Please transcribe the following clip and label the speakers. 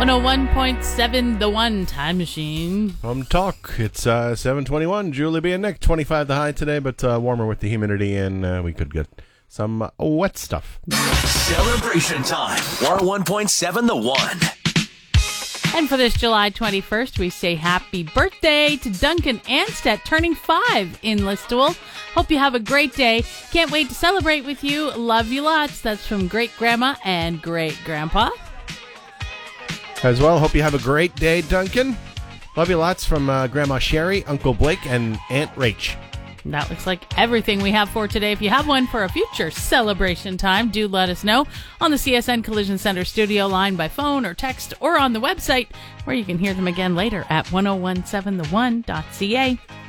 Speaker 1: 101.7 The One Time Machine.
Speaker 2: From Talk, it's 7:21. Julie B and Nick, 25 the high today, but warmer with the humidity, and we could get some wet stuff.
Speaker 3: Celebration time. 101.7 The One.
Speaker 1: And for this July 21st, we say happy birthday to Duncan Anstett, turning 5 in Listowel. Hope you have a great day. Can't wait to celebrate with you. Love you lots. That's from great-grandma and great-grandpa.
Speaker 2: As well, hope you have a great day, Duncan. Love you lots from Grandma Sherry, Uncle Blake, and Aunt Rach.
Speaker 1: That looks like everything we have for today. If you have one for a future celebration time, do let us know on the CSN Collision Center studio line by phone or text or on the website, where you can hear them again later at 1017theone.ca.